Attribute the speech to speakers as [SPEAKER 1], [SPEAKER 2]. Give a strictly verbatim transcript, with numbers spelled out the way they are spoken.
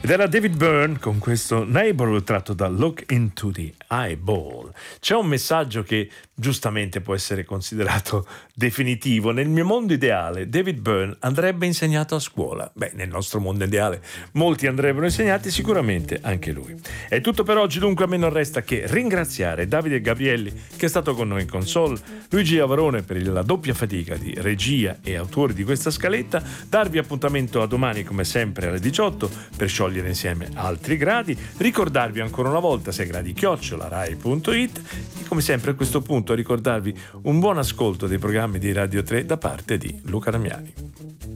[SPEAKER 1] Ed era David Byrne con questo Neighborhood tratto da Look into the Eyeball. C'è un messaggio che giustamente può essere considerato definitivo. Nel mio mondo ideale David Byrne andrebbe insegnato a scuola. Beh, nel nostro mondo ideale molti andrebbero insegnati, sicuramente anche lui. È tutto per oggi, dunque a me non resta che ringraziare Davide Gabrielli che è stato con noi in console, Luigi Avarone per la doppia fatica di regia e autori di questa scaletta, darvi appuntamento a domani come sempre alle diciotto per sciogliere insieme altri gradi, ricordarvi ancora una volta sei gradi chiocciola rai punto it e come sempre a questo punto ricordarvi un buon ascolto dei programmi di Radio tre da parte di Luca Damiani.